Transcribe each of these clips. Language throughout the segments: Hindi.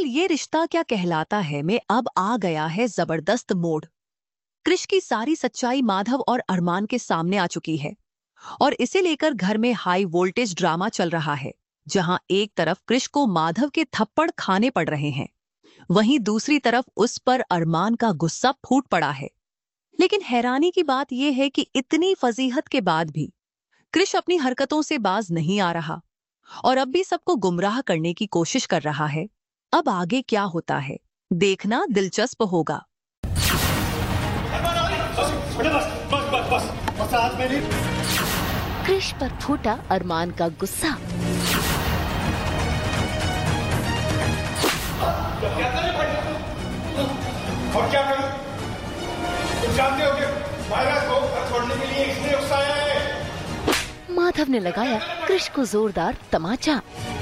सीरियल ये रिश्ता क्या कहलाता है में अब आ गया है जबरदस्त मोड़। कृष की सारी सच्चाई माधव और अरमान के सामने आ चुकी है और इसे लेकर घर में हाई वोल्टेज ड्रामा चल रहा है, जहां एक तरफ कृष को माधव के थप्पड़ खाने पड़ रहे हैं, वहीं दूसरी तरफ उस पर अरमान का गुस्सा फूट पड़ा है। लेकिन हैरानी की बात यह है कि इतनी फजीहत के बाद भी कृष अपनी हरकतों से बाज नहीं आ रहा और अब भी सबको गुमराह करने की कोशिश कर रहा है। अब आगे क्या होता है, देखना दिलचस्प होगा। कृष पर फूटा अरमान का गुस्सा। और क्या करूं? तुम जानते हो कि मायरा को घर छोड़ने के लिए इसने उकसाया है। माधव ने लगाया कृष को जोरदार तमाचा।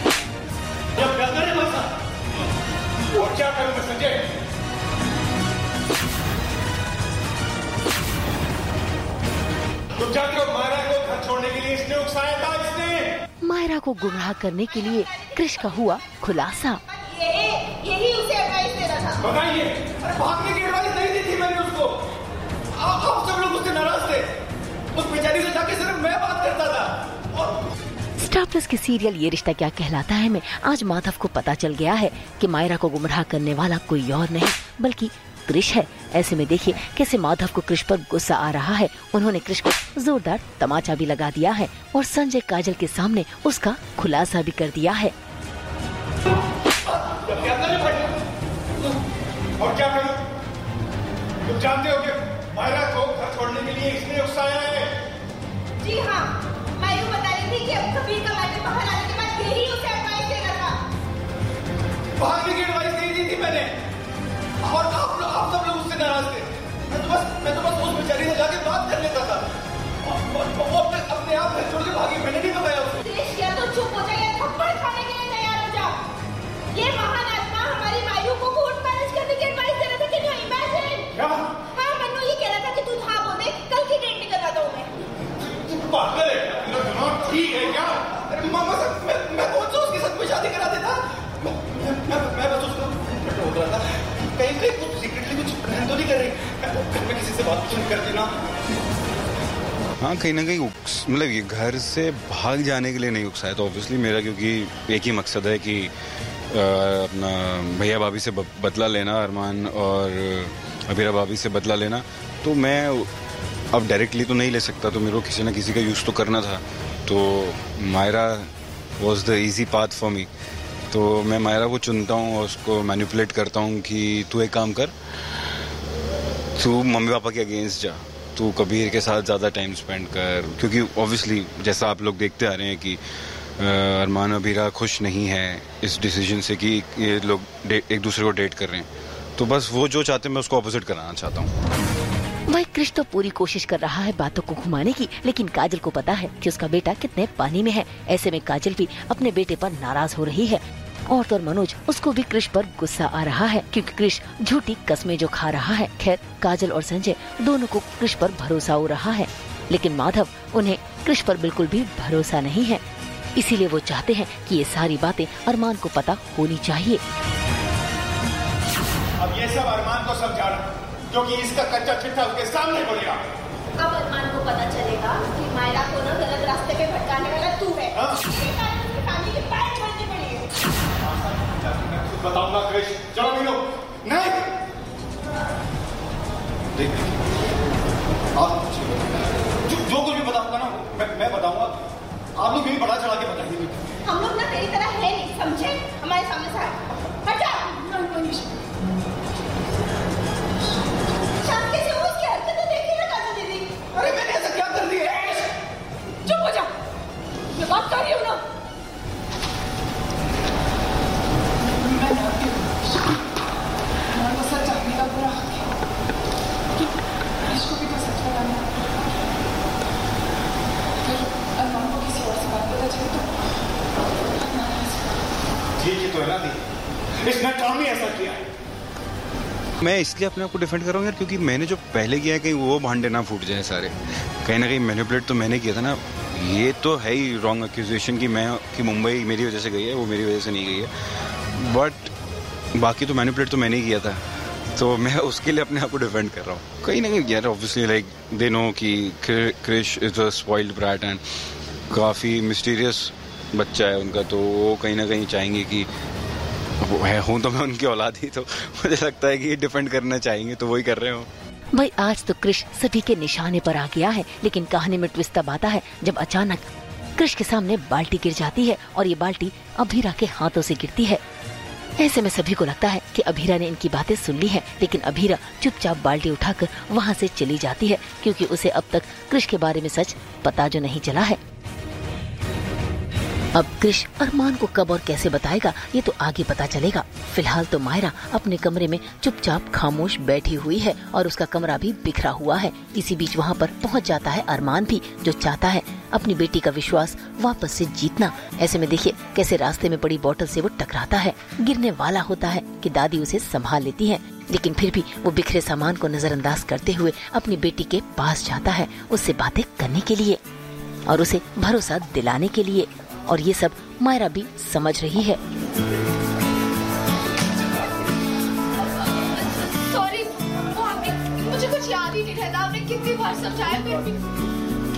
और क्या करूं मैं संजय? तुम जानते हो मायरा को घर छोड़ने के लिए इसने उकसाया था। इसने मायरा को गुमराह करने के लिए कृष का हुआ खुलासा। यही उसे एडवाइस दे रहा था। बताइए, भागने की एडवाइस नहीं दी थी मैंने उसको। आप सब लोग उससे नाराज थे। उस बेचारी से जाके सिर्फ मैं बात करता था। स्टार प्लस की सीरियल ये रिश्ता क्या कहलाता है में आज माधव को पता चल गया है कि मायरा को गुमराह करने वाला कोई और नहीं बल्कि कृष है। ऐसे में देखिए कैसे माधव को कृष पर गुस्सा आ रहा है। उन्होंने कृष को जोरदार तमाचा भी लगा दिया है और संजय काजल के सामने उसका खुलासा भी कर दिया है। और क्या करूं? तुम जानते हो कि मायरा को घर छोड़ने के लिए इसने उकसाया है। जी हाँ, मैं यूँ बता रही थी कि अब कबीर का मैटर बाहर आने के बाद यही उसे एडवाइस दे रहा था। भागने की एडवाइस नहीं दी थी मैंने। और आप सब लोग उससे नाराज थे। मैं तो बस उस बेचारी से जाके बात कर लेता था। वो अपने आप घर छोड़ के भागी, मैंने नहीं बताया उसे। या तो चुप हो जाए या थप्पड़ खाने के लिए तैयार हो जाओ। ये महान आत्मा हमारी मायू को खून मैनेज करने की एडवाइस दे रहा था। Can you imagine? क्या? हाँ, मन्नू ये कह रहा था कि तू हाँ बोल दे, कल की डेट निकलवाता हूँ मैं। पागल है क्या? मेरा दिमाग ठीक है क्या? अरे मामा साहब, मैं कौन सा उसके साथ में शादी करा देता? मैं बस उसको बोल रहा था कहीं कुछ सीक्रेटली कुछ प्लान तो नहीं कर रही। घर में किसी से बात नहीं करती ना। हाँ, कहीं ना कहीं मतलब ये घर से भाग जाने के लिए नहीं उकसाया तो ऑब्वियसली मेरा, क्योंकि एक ही मकसद है कि अपना भैया भाभी से बदला लेना, अरमान और अबीरा भाभी से बदला लेना। तो मैं अब डायरेक्टली तो नहीं ले सकता, तो मेरे को किसी ना किसी का यूज़ तो करना था। तो Myra was the easy path for me. तो मैं मायरा को चुनता हूँ और उसको मैनिपुलेट करता हूँ कि तू एक काम कर, तू मम्मी पापा के अगेंस्ट जा, तू कबीर के साथ ज़्यादा टाइम स्पेंड कर। क्योंकि ऑब्वियसली जैसा आप लोग देखते आ रहे हैं कि अरमान अबीरा खुश नहीं है इस डिसीजन से कि ये लोग एक दूसरे को डेट कर रहे हैं। तो बस वो जो चाहते हैं मैं उसको ऑपोजिट कराना चाहता हूँ। वही कृष तो पूरी कोशिश कर रहा है बातों को घुमाने की, लेकिन काजल को पता है कि उसका बेटा कितने पानी में है। ऐसे में काजल भी अपने बेटे पर नाराज हो रही है और मनोज उसको भी कृष पर गुस्सा आ रहा है क्योंकि कृष झूठी कस्में जो खा रहा है। खैर, काजल और संजय दोनों को कृष पर भरोसा हो रहा है, लेकिन माधव उन्हें कृष पर बिल्कुल भी भरोसा नहीं है। इसीलिए वो चाहते हैं कि ये सारी बातें अरमान को पता होनी चाहिए। अब ये सब अरमान को समझाना, क्योंकि इसका कच्चा चिट्ठा उसके सामने बोलेगा। अब अरमान को पता चलेगा कि मायरा को ना गलत रास्ते पे भटकाने वाला तू है। फैमिली के पैर छोड़ने पड़ेंगे। मैं खुद बताऊंगा कृष। चलो मिलो। नहीं, देख जो कुछ भी बताऊंगा ना मैं बताऊंगा। आप लोग भी बड़ा चढ़ा के बताइए। हम लोग ना तेरी तरह है नहीं, समझे? हमारे सामने से हट जा। शांति से उसकी हरकतें देखी ना काजल दीदी। अरे मैंने ऐसा क्या कर दिया? चुप हो जा, मैं बात कर रही हूँ ना। हमारा सच जानने का पूरा हक है कि इसको भी तो सच बताना है। फिर अरमान को किसी और से बात पता चले तो ठीक ही तो है ना दी, इसने काम ही ऐसा किया। मैं इसलिए अपने आप को डिफेंड कर रहा हूँ यार, क्योंकि मैंने जो पहले किया है कहीं वो भांडे ना फूट जाए सारे। कहीं ना कहीं मैनिपुलेट तो मैंने किया था ना। ये तो है ही रॉन्ग एक्यूजेशन कि मुंबई मेरी वजह से गई है, वो मेरी वजह से नहीं गई है। बट बाकी तो मैनिपुलेट तो मैंने ही किया था, तो मैं उसके लिए अपने आप को डिफेंड कर रहा हूँ। कहीं ना कहीं यार ऑब्वियसली लाइक दे नो कि Krrish is a spoiled brat and काफ़ी मिस्टीरियस बच्चा है उनका, तो वो कहीं ना कहीं चाहेंगे कि हूँ तो मैं उनकी औलाद ही, तो मुझे लगता है कि डिफेंड करना चाहेंगे, तो वही कर रहे हो। भाई आज तो क्रिश सभी के निशाने पर आ गया है, लेकिन कहानी में ट्विस्ट तब आता है जब अचानक क्रिश के सामने बाल्टी गिर जाती है और ये बाल्टी अभीरा के हाथों से गिरती है। ऐसे में सभी को लगता है कि अभीरा ने इनकी बातें सुन ली है, लेकिन अभीरा चुपचाप बाल्टी उठाकर वहाँ से चली जाती है, क्योंकि उसे अब तक क्रिश के बारे में सच पता जो नहीं चला है। अब क्रिश अरमान को कब और कैसे बताएगा ये तो आगे पता चलेगा। फिलहाल तो मायरा अपने कमरे में चुपचाप खामोश बैठी हुई है और उसका कमरा भी बिखरा हुआ है। इसी बीच वहाँ पर पहुँच जाता है अरमान भी, जो चाहता है अपनी बेटी का विश्वास वापस से जीतना। ऐसे में देखिए कैसे रास्ते में पड़ी बोतल से वो टकराता है, गिरने वाला होता है कि दादी उसे संभाल लेती है, लेकिन फिर भी वो बिखरे सामान को नजरअंदाज करते हुए अपनी बेटी के पास जाता है, उससे बातें करने के लिए और उसे भरोसा दिलाने के लिए। और ये सब मायरा भी समझ रही है। सॉरी, वो आपने मुझे कुछ याद ही नहीं रहता, आपने कितनी बार समझाया फिर भी